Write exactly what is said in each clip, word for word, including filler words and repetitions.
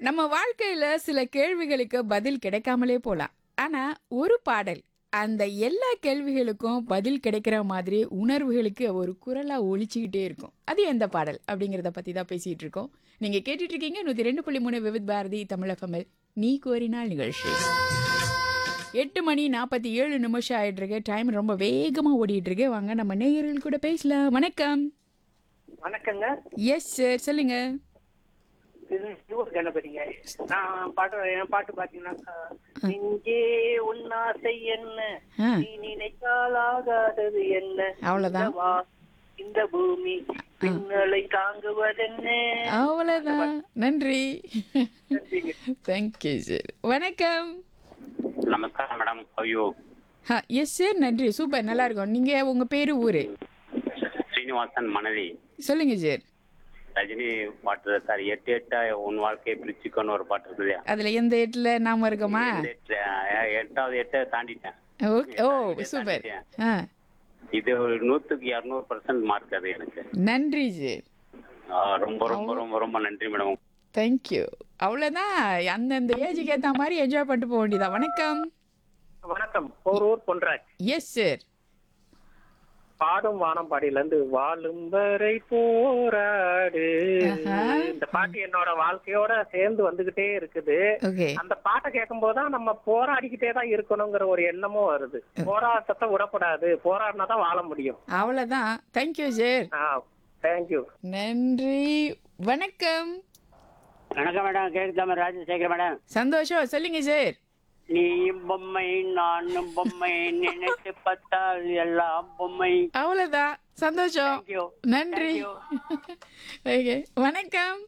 நம்ம வாழ்க்கையில சில கேள்விகளுக்கு பதில் கிடைக்காமலே போலாம். ஆனா, ஒரு பாடல் அந்த எல்லா கேள்விகளுக்கும் பதில் கிடைக்கிற மாதிரி உணர்வுகளுக்கு ஒரு குரலா ஒலிச்சுக்கிட்டே இருக்கும். அது எந்த பாடல்? அப்படிங்கிறத பத்தி தான் பேசிட்டு இருக்கோம். நீங்க கேட்டுட்டு இருக்கீங்க நூற்று இரண்டு புள்ளி மூன்று விவித் பாரதி தமிழ் எஃப்எம்மில் நீ கோரினால் நிகழ்ச்சி. எட்டு மணி நாற்பத்தி ஏழு நிமிஷம் ஆயிட்டு இருக்கு. டைம் ரொம்ப வேகமா ஓடிட்டு இருக்கு. வாங்க நம்ம நேயர்கள் கூட பேசலாம். வணக்கம். வணக்கங்க. எஸ் சார், சொல்லுங்க. இது யுவர் கணபதிங்க. நான் பாட்டு என் பாட்டு பாத்தீங்கன்னா, இங்கே உன்னாசை என்ன, ஆ, நீ நினைத்தால் ஆகாதது என்ன, அவ்வளவுதான். இந்த வா- இந்த பூமி பின்னலை தாங்குவதென்ன. அவ்வளவுதான். நன்றி. Thank you sir. வணக்கம். நமஸ்காரம் மேடம். ஐயோ, எஸ் சார், நன்றி. சூப்பர், நல்லா இருக்கும். நீங்க உங்க பேரு ஊரு ஸ்ரீனிவாசன் மனைவி சொல்லுங்க சார். ரஜினி பாட்டு சார். எட்டு எட்டா உன் வாழ்க்கையை பிரிச்சுக்கோன்னு ஒரு பாட்டு இருக்குது இல்லையா? அதுல எந்த எட்டுல நாம இருக்கோமா? இந்த எட்டு, அஹ், எட்டாவது எட்டை தாண்டிட்டேன். ஓகே. ஓ சூப்பர். ஆ, இது ஒரு நூத்துக்கு இருநூறு பர்சன்ட் மார்க் அது எனக்கு. நன்றி சார். ஆஹ், ரொம்ப ரொம்ப ரொம்ப ரொம்ப நன்றி மேடம். தேங்க்யூ. அவ்வளோதான். அந்தந்த ஏஜுக்கு ஏற்ற மாதிரி என்ஜாய் பண்ணிட்டு போக வேண்டியதா. வணக்கம். வணக்கம். போரூர் பொன்ராஜ். Yes sir. பாடும் வானம்பாடியில இருந்து வாழும் வரை போராடு. ஆஹா. இந்த பாட்டு என்னோட வாழ்க்கையோட சேர்ந்து வந்துகிட்டே இருக்குது. ஓகே. அந்த பாட்டை கேட்கும் போதுதான் நம்ம போராடிக்கிட்டே தான் இருக்கணுங்கிற ஒரு எண்ணமும் வருது. போராட்டத்தை விடக்கூடாது, போராடினா தான் வாழ முடியும். அவ்வளோதான். Thank you sir. ஆ, தேங்க்யூ. நன்றி. வணக்கம். வணக்கம் மேடம். கேக்குதா ராஜசேகர் மேடம்? சந்தோஷம். சொல்லுங்க சார். நீயும் பொம்மை நானும் பொம்மை நினைத்து பார்த்தால் எல்லாம் பொம்மை. அவ்வளோதான். சந்தோஷம். Thank you. நன்றி. ஓகே. வணக்கம்.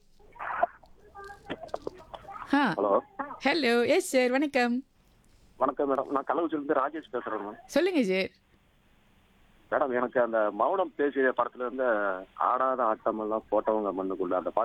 ஆ, ஹலோ, ஹலோ. எஸ் சார், வணக்கம். வணக்கம் மேடம். நான் கள்ளக்குறிச்சியிலிருந்து ராஜேஷ் பேசுறேன் மேம். சொல்லுங்க சார். மேடம், எனக்கு அந்த மௌனம் பேசிய படத்துல இருந்து ஆடாத ஆட்டம் எல்லாம் போட்டவங்க மண்ணுக்குள்ள அந்த பாட்டு